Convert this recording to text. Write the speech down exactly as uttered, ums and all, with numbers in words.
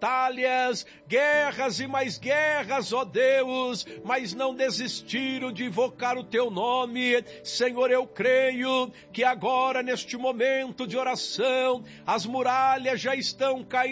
batalhas, guerras e mais guerras, ó Deus, mas não desistiram de invocar o teu nome. Senhor, eu creio que agora, neste momento de oração, as muralhas já estão caindo